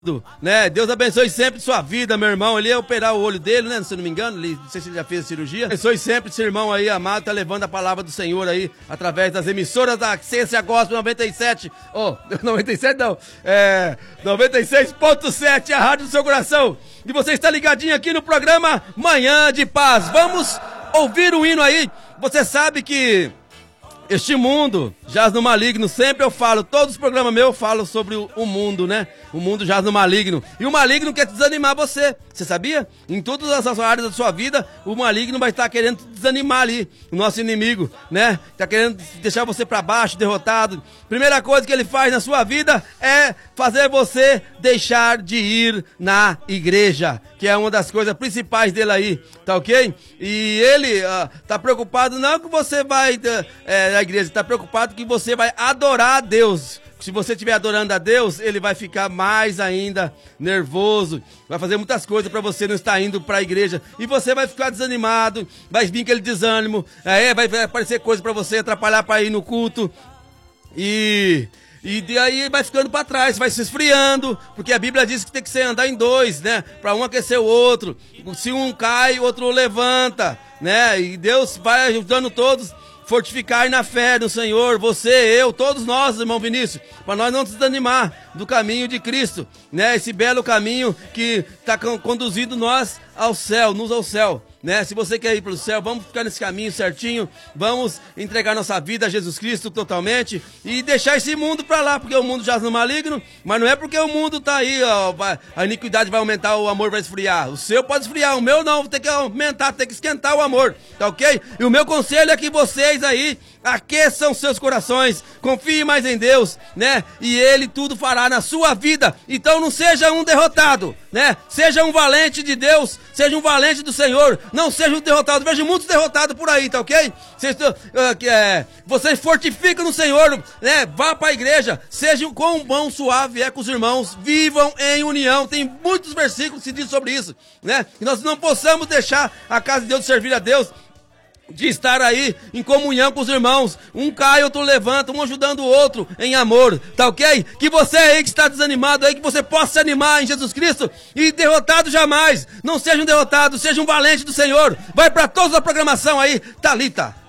Né? Deus abençoe sempre sua vida, meu irmão. Ele ia operar o olho dele, né? Se eu não me engano, não sei se ele já fez a cirurgia. Abençoe sempre esse irmão aí, amado, tá levando a palavra do Senhor aí, através das emissoras da Ciência Gospel 97. 97 não, 96.7, a rádio do seu coração. E você está ligadinho aqui no programa Manhã de Paz. Vamos ouvir o hino aí. Você sabe que este mundo jaz no maligno, sempre eu falo, todos os programas meus eu falo sobre o mundo, né? O mundo jaz no maligno. E o maligno quer desanimar você. Você sabia? Em todas as áreas da sua vida, o maligno vai estar querendo desanimar ali, o nosso inimigo, né? Tá querendo deixar você para baixo, derrotado. Primeira coisa que ele faz na sua vida é fazer você deixar de ir na igreja, que é uma das coisas principais dele aí, tá ok? E ele tá preocupado não que você vai na igreja, tá preocupado que você vai adorar a Deus. Se você estiver adorando a Deus, ele vai ficar mais ainda nervoso, vai fazer muitas coisas para você não estar indo para a igreja, e você vai ficar desanimado, vai vir aquele desânimo, vai aparecer coisa para você atrapalhar para ir no culto, e daí vai ficando para trás, vai se esfriando, porque a Bíblia diz que tem que ser andar em dois, né? Para um aquecer o outro. Se um cai, o outro levanta, né? E Deus vai ajudando todos. Fortificar na fé no Senhor, você, eu, todos nós, irmão Vinícius, para nós não desanimar do caminho de Cristo, né? Esse belo caminho que está conduzindo nós ao céu, nos ao céu, né? Se você quer ir para o céu, vamos ficar nesse caminho certinho, vamos entregar nossa vida a Jesus Cristo totalmente e deixar esse mundo para lá, porque o mundo jaz no maligno, mas não é porque o mundo tá aí, ó, a iniquidade vai aumentar, o amor vai esfriar. O seu pode esfriar, o meu não, tem que aumentar, tem que esquentar o amor, tá ok? E o meu conselho é que vocês aí aqueçam seus corações, confie mais em Deus, né? E Ele tudo fará na sua vida. Então não seja um derrotado, né? Seja um valente de Deus, seja um valente do Senhor, não seja um derrotado. Vejo muitos derrotados por aí, tá ok? Vocês fortificam no Senhor, né? Vá para a igreja, seja com mão suave com os irmãos, vivam em união. Tem muitos versículos que dizem sobre isso, né? E nós não possamos deixar a casa de Deus servir a Deus, de estar aí em comunhão com os irmãos, um cai, outro levanta, um ajudando o outro em amor, tá ok? Que você aí que está desanimado aí, que você possa se animar em Jesus Cristo e derrotado jamais, não seja um derrotado, seja um valente do Senhor. Vai para toda a programação aí, Thalita.